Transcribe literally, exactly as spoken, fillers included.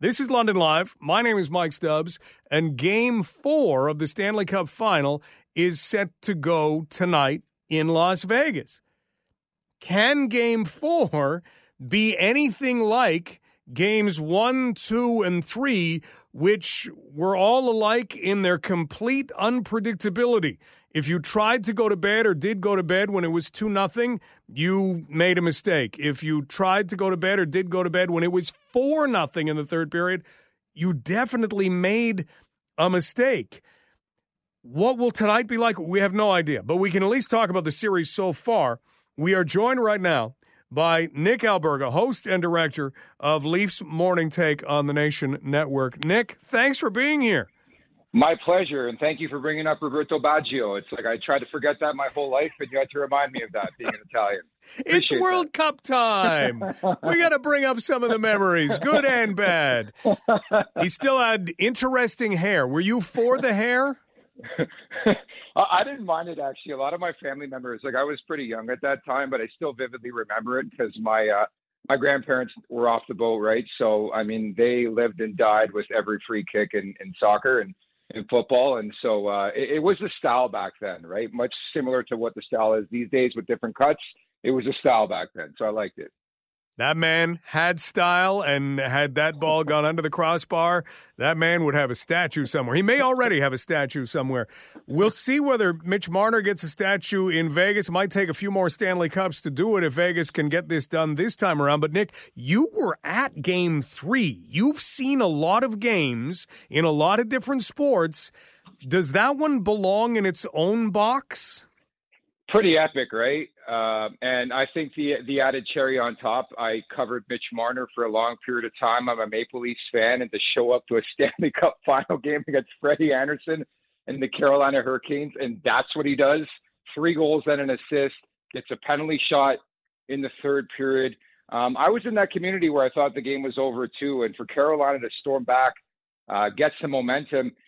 This is London Live. My name is Mike Stubbs, and Game four of the Stanley Cup Final is set to go tonight in Las Vegas. Can Game four be anything like Games one, two, and three, which were all alike in their complete unpredictability? If you tried to go to bed or did go to bed when it was two nothing, you made a mistake. If you tried to go to bed or did go to bed when it was four nothing in the third period, you definitely made a mistake. What will tonight be like? We have no idea, but we can at least talk about the series so far. We are joined right now by Nick Alberga, host and director of Leafs Morning Take on the Nation Network. Nick, thanks for being here. My pleasure, and thank you for bringing up Roberto Baggio. It's like I tried to forget that my whole life, and you had to remind me of that, being an Italian. Appreciate it's World that. Cup time. We got to bring up some of the memories, good and bad. He still had interesting hair. Were you for the hair? I didn't mind it, actually. A lot of my family members, like I was pretty young at that time, but I still vividly remember it because my uh, my grandparents were off the boat, right? So, I mean, they lived and died with every free kick in, in soccer and in football. And so uh, it, it was a style back then, right? Much similar to what the style is these days with different cuts. It was a style back then, so I liked it. That man had style, and had that ball gone under the crossbar, that man would have a statue somewhere. He may already have a statue somewhere. We'll see whether Mitch Marner gets a statue in Vegas. It might take a few more Stanley Cups to do it if Vegas can get this done this time around. But, Nick, you were at Game three. You've seen a lot of games in a lot of different sports. Does that one belong in its own box? Pretty epic, right? Uh, and I think the the added cherry on top, I covered Mitch Marner for a long period of time. I'm a Maple Leafs fan, and to show up to a Stanley Cup final game against Freddie Anderson and the Carolina Hurricanes, and that's what he does. Three goals and an assist, gets a penalty shot in the third period. Um, I was in that community where I thought the game was over too, and for Carolina to storm back, uh, get some momentum,